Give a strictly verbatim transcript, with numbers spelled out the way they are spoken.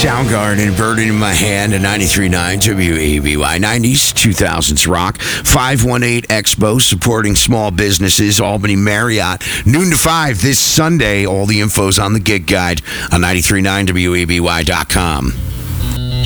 Soundgarden, Burden in My Hand, and ninety-three point nine W A B Y. nineties, two thousands rock. five one eight Expo, supporting small businesses. Albany Marriott, noon to five this Sunday. All the info's on the gig guide on ninety-three point nine W A B Y dot com.